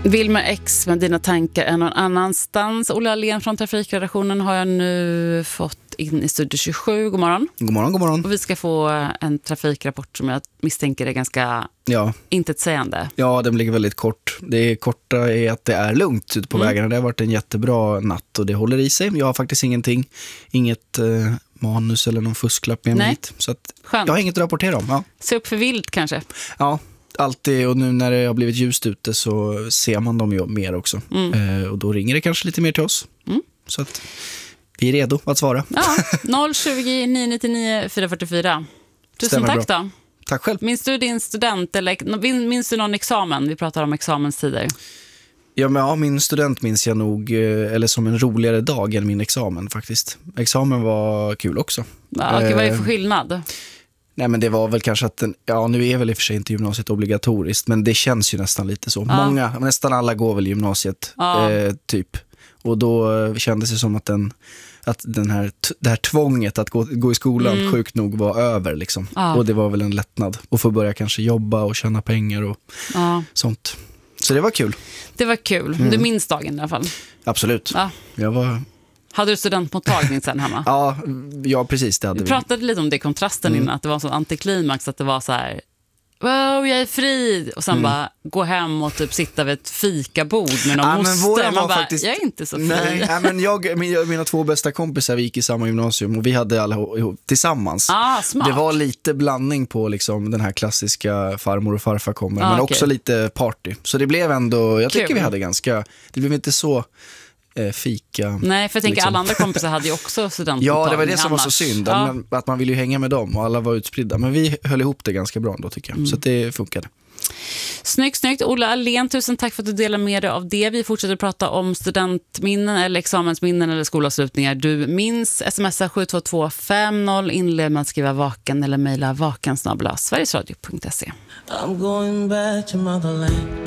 Wilmer X med dina tankar är någon annanstans. Olle Ahlén från Trafikredaktionen har jag nu fått in i Studio 27. God morgon. God morgon, god morgon. Och vi ska få en trafikrapport som jag misstänker är ganska intetsägande. Ja, den blir väldigt kort. Det korta är att det är lugnt ute på vägarna. Det har varit en jättebra natt och det håller i sig. Jag har faktiskt inget manus eller någon fusklapp med mig hit. Så att jag har inget att rapportera om. Ja. Se upp för vilt kanske. Ja, alltid. Och nu när det har blivit ljust ute så ser man dem ju mer också. Och då ringer det kanske lite mer till oss. Så att vi är redo att svara. Ja, 020 999 444. Tusen tack då. Tack själv. Minns du din student eller minns du någon examen? Vi pratar om examenstider. Ja, min student minns jag nog eller som en roligare dag än min examen faktiskt. Examen var kul också. Ja, okej, vad är det för skillnad? Nej, men det var väl kanske att nu är väl i och för sig inte gymnasiet obligatoriskt, men det känns ju nästan lite så. Nästan alla går väl gymnasiet typ. Och då kändes det som att det här tvånget att gå i skolan sjukt nog var över liksom. Och det var väl en lättnad att få börja kanske jobba och tjäna pengar och sånt. Så det var kul. Det var kul. Du minns dagen i alla fall. Absolut. Ja. Hade du studentmottagning sen hemma? ja, precis. Det hade vi. Pratade lite om det kontrasten innan, att det var en sån antiklimax, att det var så här: wow, jag är fri. Och sen bara gå hem och typ sitta vid ett fikabord med någon moster. Man bara, jag är inte så fri. Nej, men mina två bästa kompisar, vi gick i samma gymnasium och vi hade alla ihop tillsammans. Smart. Det var lite blandning på liksom den här klassiska farmor och farfar kommer, men också lite party. Så det blev ändå, jag tycker vi hade det blev inte så fika. Nej, för jag tänker alla andra kompisar hade ju också studentmottagning. Ja, det var det som var så synd. Att man ville ju hänga med dem och alla var utspridda. Men vi höll ihop det ganska bra då, tycker jag. Så att det funkade. Snyggt. Olle Ahlén, tusen tack för att du delar med dig av det. Vi fortsätter prata om studentminnen eller examensminnen eller skolavslutningar du minns. Smsa 72250, inled med att skriva vaken eller mejla vaken@sverigesradio.se. I'm going back to motherland.